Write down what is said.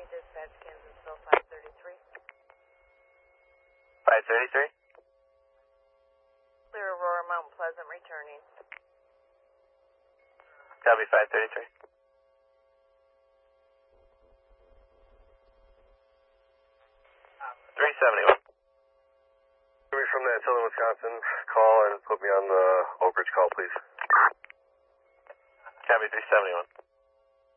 dispatch, Kansasville 533. 533? Clear Aurora, Mount Pleasant, returning. Copy 533. 371. From that Southern Wisconsin call and put me on the Oak Ridge call, please. Copy 371.